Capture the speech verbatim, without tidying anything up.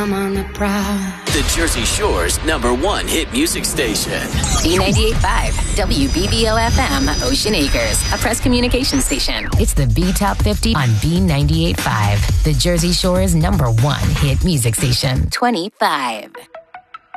I'm on the prowl. The Jersey Shore's number one hit music station. B ninety-eight point five, W B B O F M, Ocean Acres, a press communication station. It's the B Top fifty on B ninety-eight point five, the Jersey Shore's number one hit music station. twenty-five.